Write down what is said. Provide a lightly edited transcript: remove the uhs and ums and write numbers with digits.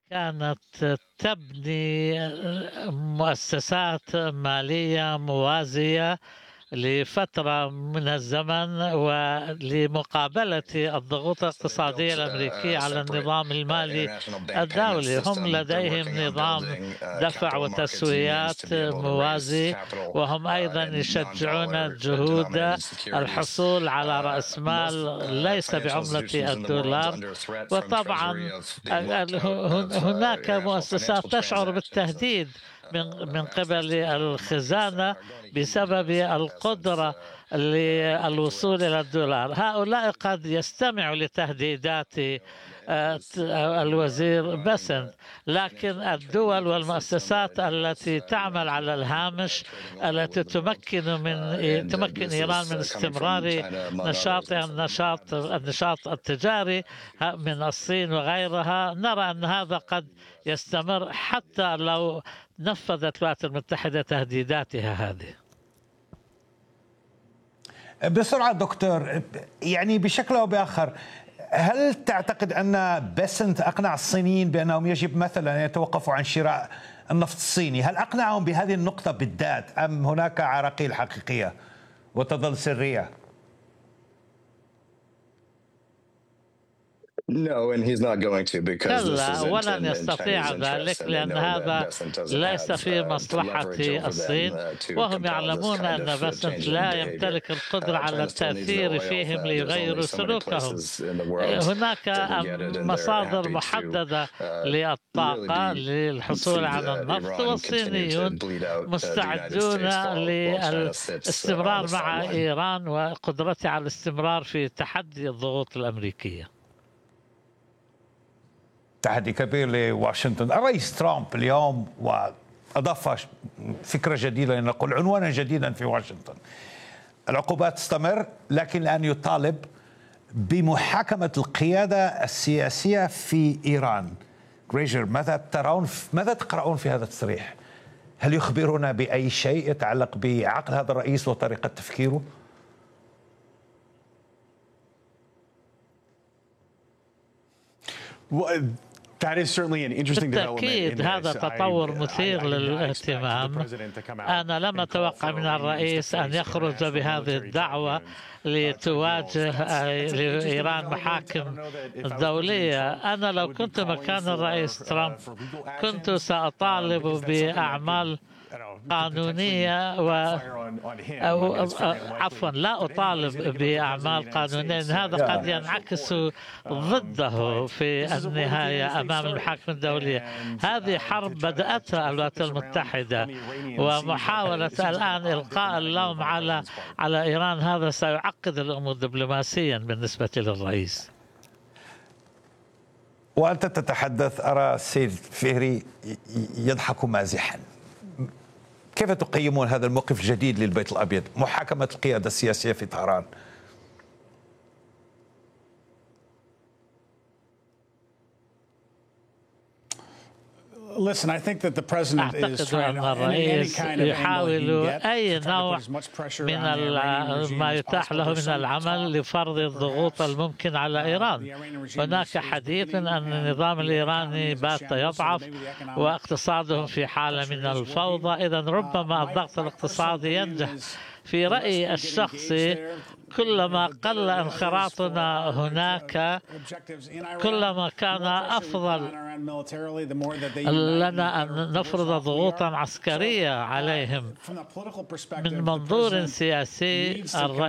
كانت تبني مؤسسات مالية موازية لفترة من الزمن ولمقابلة الضغوط الاقتصادية الأمريكية على النظام المالي الدولي. هم لديهم نظام دفع وتسويات موازي، وهم أيضا يشجعون جهود الحصول على رأس مال ليس بعملة الدولار. وطبعا هناك مؤسسات تشعر بالتهديد من قبل الخزانة بسبب القدرة للوصول إلى الدولار. هؤلاء قد يستمعوا لتهديدات الوزير بسنت، لكن الدول والمؤسسات التي تعمل على الهامش، التي تمكن إيران من استمرار نشاطها النشاط التجاري من الصين وغيرها، نرى أن هذا قد يستمر حتى لو نفذت الولايات المتحدة تهديداتها هذه. بسرعة دكتور، يعني بشكل أو بآخر، هل تعتقد أن بسنت أقنع الصينيين بأنهم يجب مثلا أن يتوقفوا عن شراء النفط الصيني؟ هل أقنعهم بهذه النقطة بالذات أم هناك عراقيل حقيقية وتظل سرية؟ كلا، ولن يستطيع ذلك، لأن هذا ليس في مصلحة الصين، وهم يعلمون أن بسنت لا يمتلك القدرة على التأثير فيهم ليغيروا سلوكهم. هناك مصادر محددة للطاقة للحصول على النفط، والصينيون مستعدون للاستمرار مع إيران وقدرتها على الاستمرار في تحدي الضغوط الأمريكية. تحدي كبير لواشنطن. الرئيس ترامب اليوم وأضاف فكرة جديدة، لنقول عنوانا جديدا في واشنطن: العقوبات تستمر، لكن الآن يطالب بمحاكمة القيادة السياسية في إيران. غريجر، ماذا تقرؤون في هذا التصريح؟ هل يخبرنا بأي شيء يتعلق بعقل هذا الرئيس وطريقة تفكيره؟ بالتأكيد هذا تطور مثير للاهتمام. أنا لم أتوقع من الرئيس أن يخرج بهذه الدعوة لتواجه لإيران محاكم دولية. أنا لو كنت مكان الرئيس ترامب كنت سأطالب بأعمال قانونية عفوا، لا أطالب بأعمال قانونية. هذا قد ينعكس ضده في النهاية أمام المحاكم الدولية. هذه حرب بدأتها الولايات المتحدة، ومحاولة الآن إلقاء اللوم على إيران هذا سيعقد الأمور دبلوماسيا بالنسبة للرئيس. وأنت تتحدث، أرى السيد فهري يضحك مازحا. كيف تقيمون هذا الموقف الجديد للبيت الأبيض، محاكمة القيادة السياسية في طهران؟ أعتقد أن الرئيس يحاول أي نوع من ما يتاح له من العمل لفرض الضغوط الممكن على إيران. هناك حديث أن النظام الإيراني بات يضعف واقتصادهم في حالة من الفوضى، إذن ربما الضغط الاقتصادي ينجح. في رأيي الشخصي، كلما قل انخراطنا هناك كلما كان أفضل لنا أن نفرض ضغوطا عسكرية عليهم. من منظور سياسي،